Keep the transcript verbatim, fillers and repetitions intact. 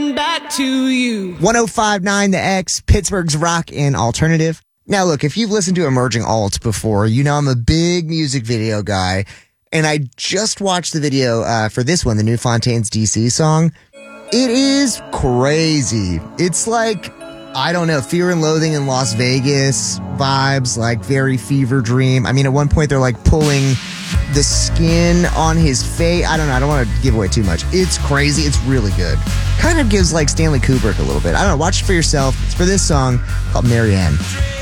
coming back to you. one oh five point nine The X, Pittsburgh's rock and alternative. Now look, if you've listened to Emerging Alt before, you know I'm a big music video guy. And I just watched the video uh, for this one, the new Fontaines D C song. It is crazy. It's like, I don't know, Fear and Loathing in Las Vegas vibes, like very Fever Dream. I mean, at one point they're like pulling the skin on his face. I don't know. I don't want to give away too much. It's crazy. It's really good. Kind of gives like Stanley Kubrick a little bit. I don't know. Watch it for yourself. It's for this song called Marianne.